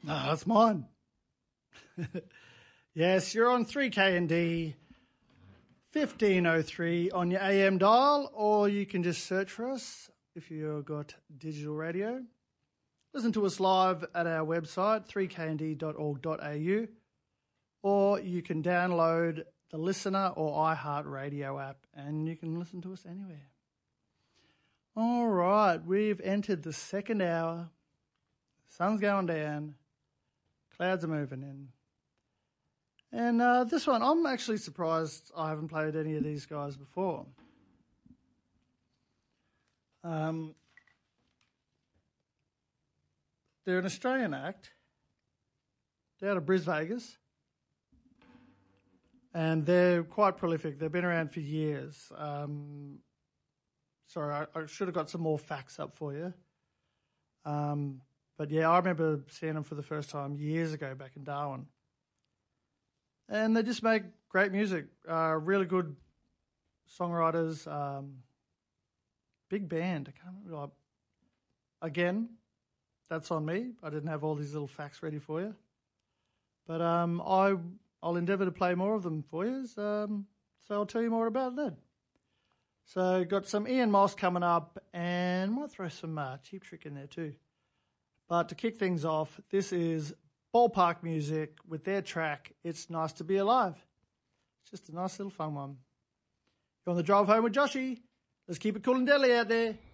No, that's mine. Yes, you're on 3KND 1503 on your AM dial, or you can just search for us if you've got digital radio. Listen to us live at our website, 3knd.org.au, or you can download the Listener or iHeartRadio app, and you can listen to us anywhere. All right, we've entered the second hour. Sun's going down. Clouds are moving in. And this one, I'm actually surprised I haven't played any of these guys before. They're an Australian act. They're out of Brisbane, Vegas. And they're quite prolific. They've been around for years. Sorry, I should have got some more facts up for you. But yeah, I remember seeing them for the first time years ago back in Darwin. And they just make great music. Really good songwriters. Big band. I can't remember. Again, that's on me. I didn't have all these little facts ready for you. But I'll endeavour to play more of them for you. So I'll tell you more about that. So got some Ian Moss coming up, and might throw some Cheap Trick in there too. But to kick things off, this is Ballpark Music with their track, It's Nice to Be Alive. It's just a nice little fun one. You're on the drive home with Joshy. Let's keep it cool and deadly out there.